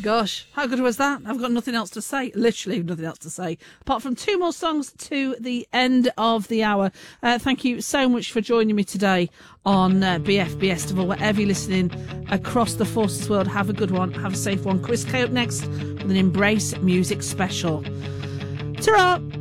gosh, how good was that? I've got nothing else to say. Literally nothing else to say. Apart from 2 more songs to the end of the hour. Thank you so much for joining me today on BFB Estival. Wherever you're listening across the Forces world, have a good one. Have a safe one. Chris K up next with an Embrace Music special. Ta-ra!